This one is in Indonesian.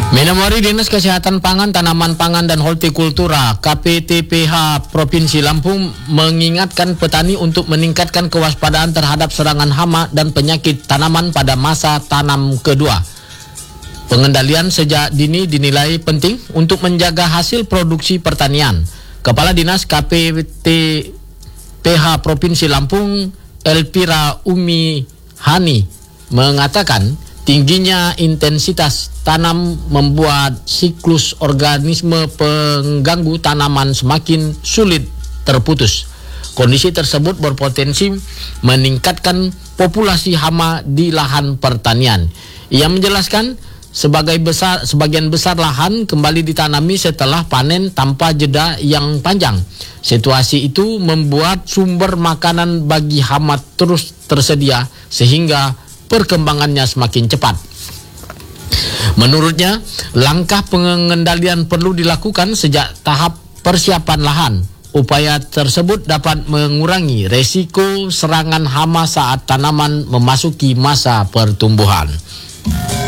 Menemori Dinas Kesehatan Pangan, Tanaman Pangan dan Hortikultura KPTPH Provinsi Lampung mengingatkan petani untuk meningkatkan kewaspadaan terhadap serangan hama dan penyakit tanaman pada masa tanam kedua. Pengendalian sejak dini dinilai penting untuk menjaga hasil produksi pertanian. Kepala Dinas KPTPH Provinsi Lampung, Elvira Umi Hani, mengatakan tingginya intensitas tanam membuat siklus organisme pengganggu tanaman semakin sulit terputus. Kondisi tersebut berpotensi meningkatkan populasi hama di lahan pertanian. Ia menjelaskan sebagian besar lahan kembali ditanami setelah panen tanpa jeda yang panjang. Situasi itu membuat sumber makanan bagi hama terus tersedia sehingga perkembangannya semakin cepat. Menurutnya, langkah pengendalian perlu dilakukan sejak tahap persiapan lahan. Upaya tersebut dapat mengurangi resiko serangan hama saat tanaman memasuki masa pertumbuhan.